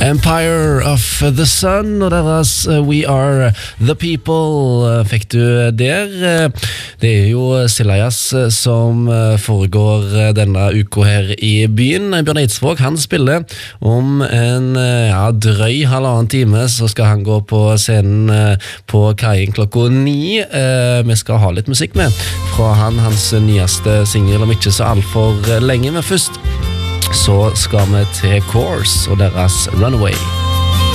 Empire of the Sun og deres We Are The People fikk du der. Det jo Silayas som foregår denne uka her i byen. Bjørn Eidsvåg, han spiller om en drøy halvannen time, så skal han gå på scenen på Kaien klokka 9. Vi skal ha litt musikk med fra hans nyeste single om ikke så alt for lenge, men først så skal vi til Course og deres Runaway.